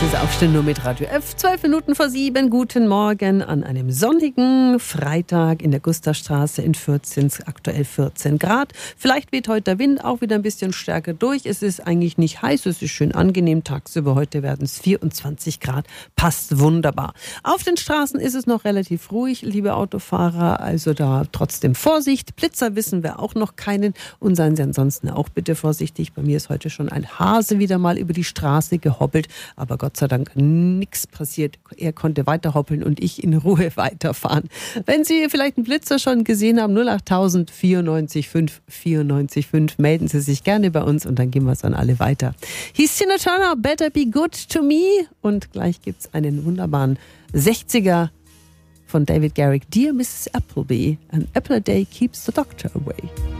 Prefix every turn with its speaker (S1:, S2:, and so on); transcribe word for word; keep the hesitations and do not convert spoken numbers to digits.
S1: ist Aufstehen nur mit Radio F. Zwölf Minuten vor sieben. Guten Morgen an einem sonnigen Freitag in der Gusterstraße in Fürth. Aktuell vierzehn Grad. Vielleicht weht heute der Wind auch wieder ein bisschen stärker durch. Es ist eigentlich nicht heiß, es ist schön angenehm. Tagsüber heute werden es vierundzwanzig Grad. Passt wunderbar. Auf den Straßen ist es noch relativ ruhig, liebe Autofahrer. Also da trotzdem Vorsicht. Blitzer wissen wir auch noch keinen. Und seien Sie ansonsten auch bitte vorsichtig. Bei mir ist heute schon ein Hase wieder mal über die Straße gehoppelt. Aber Gott sei Dank nichts passiert. Er konnte weiter hoppeln und ich in Ruhe weiterfahren. Wenn Sie vielleicht einen Blitzer schon gesehen haben, null achttausend vierundneunzig fünf vierundneunzig fünf, melden Sie sich gerne bei uns und dann gehen wir es an alle weiter. Hieß Tina Turner, Better Be Good to Me. Und gleich gibt es einen wunderbaren sechziger von David Garrick. Dear Missus Appleby, an apple a day keeps the doctor away.